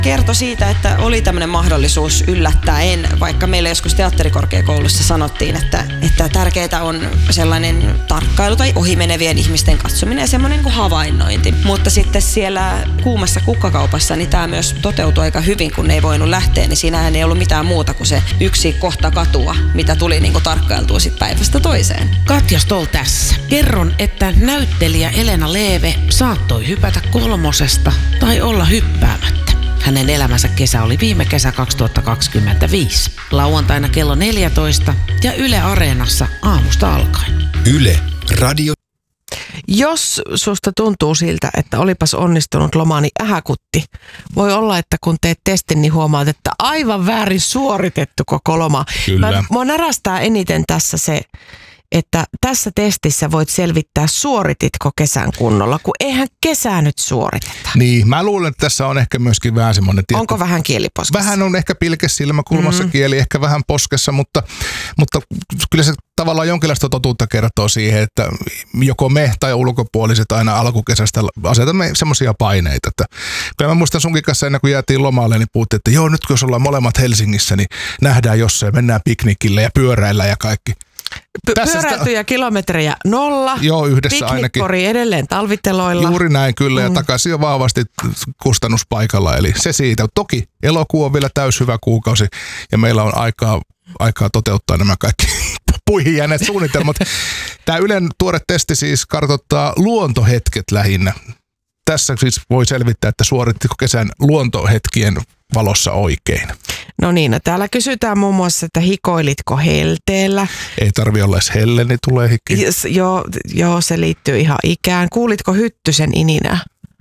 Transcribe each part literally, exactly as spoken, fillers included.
kertoi siitä, että oli tämmöinen mahdollisuus yllättäen, vaikka meille joskus teatterikorkeakoulussa sanottiin, että, että tärkeää on sellainen tarkkailu tai ohimenevien ihmisten katsominen ja semmoinen niin kuin havainnointi. Mutta sitten siellä kuumassa kukkakaupassa niin tämä myös toteutui aika hyvin, kun ne ei voinut lähteä, niin siinähän ei ollut mitään muuta kuin se yksi kohta katua, mitä tuli niin kuin tarkkailtua sit päivästä toiseen. Katja Stoll tässä. Kerron, että näyttelijä Elena Leeve saattoi hypätä kolmosesta tai olla hyppäämättä. Hänen elämänsä kesä oli viime kesä kaksituhattakaksikymmentäviisi. Lauantaina kello neljätoista ja Yle Areenassa aamusta alkaen. Yle Radio. Jos susta tuntuu siltä, että olipas onnistunut lomani ähäkutti, voi olla, että kun teet testin, niin huomaat, että aivan väärin suoritettu koko loma. Kyllä. Mä, mua närästää eniten tässä se, että tässä testissä voit selvittää, suorititko kesän kunnolla, kun eihän kesää nyt suoriteta. Niin, mä luulen, että tässä on ehkä myöskin vähän semmoinen... Tietty, onko vähän kieliposkessa? Vähän on ehkä pilke silmäkulmassa Mm-hmm. kieli, ehkä vähän poskessa, mutta, mutta kyllä se tavallaan jonkinlaista totuutta kertoo siihen, että joko me tai ulkopuoliset aina alkukesästä asetamme semmoisia paineita. Että kyllä mä muistan sunkin kanssa ennen kuin jäätiin lomalle, niin puhuttiin, että joo, nyt kun jos ollaan molemmat Helsingissä, niin nähdään jossain, mennään piknikille ja pyöräillä ja kaikki. P- pyöräytyjä kilometrejä nolla. Joo, yhdessä ainakin. Piknikkori edelleen talviteloilla. Juuri näin kyllä, ja Mm. takaisin jo vahvasti kustannuspaikalla, eli se siitä. Toki elokuu on vielä täys hyvä kuukausi, ja meillä on aikaa, aikaa toteuttaa nämä kaikki puihin jääneet suunnitelmat. Tämä Ylen tuore testi siis kartoittaa luontohetket lähinnä. Tässä siis voi selvittää, että suorittiko kesän luontohetkien valossa oikein. No niin, no täällä kysytään muun muassa, että hikoilitko helteellä. Ei tarvi olla edes helle, niin tulee hiki. Jos, joo, joo, se liittyy ihan ikään. Kuulitko hyttysen ininää?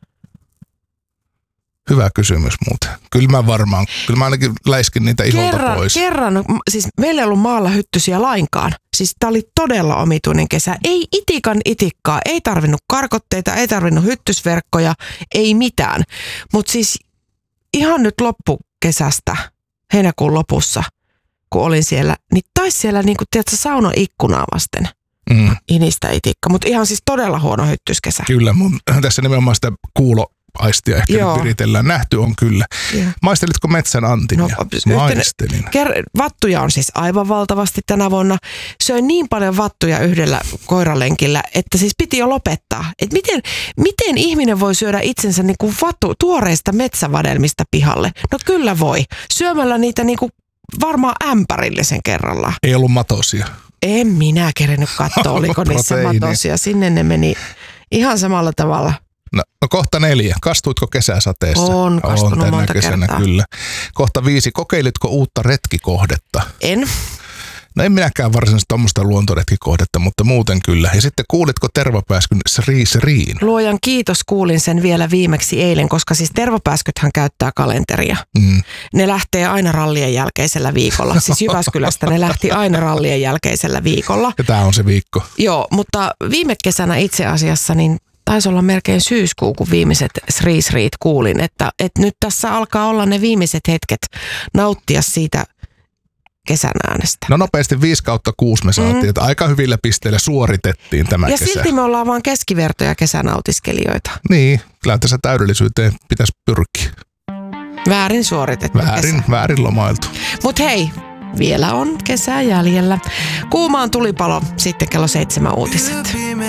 Hyvä kysymys muuten. Kyllä mä varmaan, kyllä mä ainakin läiskin niitä iholta Kerran, pois. kerran, siis meillä ei ollut maalla hyttysiä lainkaan. Siis tää oli todella omituinen kesä. Ei itikan itikkaa, ei tarvinnut karkotteita, ei tarvinnut hyttysverkkoja, ei mitään. Mutta siis ihan nyt loppukesästä, heinäkuun lopussa, kun olin siellä, niin taisi siellä niinku, tiedätkö, saunan ikkunaa vasten Mm. inistä itikka. Mutta ihan siis todella huono hyttyskesä. Kyllä, mun, tässä nimenomaan sitä kuuloaistia ehkä Joo. nyt viritellään. Nähty on kyllä. Joo. Maistelitko metsän antimia? No, yhtenä- Maistelin. Ker- vattuja on siis aivan valtavasti tänä vuonna. Söin niin paljon vattuja yhdellä koiralenkillä, että siis piti jo lopettaa. Et miten, miten ihminen voi syödä itsensä niinku vatu, tuoreista metsävadelmista pihalle? No kyllä voi. Syömällä niitä niinku varmaan ämpärillisen kerrallaan. Ei ollut matosia. En minä kerennyt katsoa, oliko niissä Proteiini. matosia. Sinne ne meni ihan samalla tavalla. No, no kohta neljä. Kastuitko kesäsateessa? On kastunut tänä monta kesänä, kertaa. Kyllä. Kohta viisi. Kokeilitko uutta retkikohdetta? En. No en minäkään varsinaisesti tuommoista luontoretkikohdetta, mutta muuten kyllä. Ja sitten kuulitko tervapääskyn Sri Sriin? Luojan kiitos, kuulin sen vielä viimeksi eilen, koska siis tervapääskythän käyttää kalenteria. Mm. Ne lähtee aina rallien jälkeisellä viikolla. Siis Jyväskylästä ne lähti aina rallien jälkeisellä viikolla. Ja tämä on se viikko. Joo, mutta viime kesänä itse asiassa niin taisi olla melkein syyskuu, kun viimeiset Sri Sriit kuulin, että, että nyt tässä alkaa olla ne viimeiset hetket nauttia siitä kesän äänestä. No nopeasti viisi kautta kuusi me saatiin, Mm. että aika hyvillä pisteillä suoritettiin tämä Ja kesä. silti me ollaan vaan keskivertoja kesänautiskelijoita. Niin, kyllä tässä täydellisyyteen pitäisi pyrkiä. Väärin suoritettu Väärin, kesä. väärin lomailtu. Mut hei, vielä on kesää jäljellä. Kuumaan tulipalo, sitten kello seitsemän uutiset.